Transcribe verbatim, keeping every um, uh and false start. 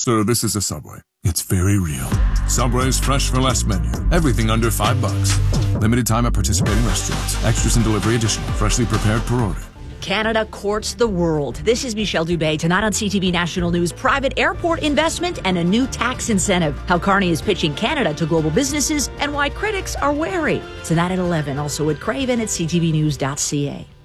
So this is a Subway. It's very real. Subway's fresh for less menu. Everything under five bucks. Limited time at participating restaurants. Extras and delivery additional. Freshly prepared per order. Canada courts the world. This is Michelle Dubé. Tonight on C T V National News, private airport investment and a new tax incentive. How Carney is pitching Canada to global businesses and why critics are wary. Tonight at eleven. Also at Craven at c t v news dot c a.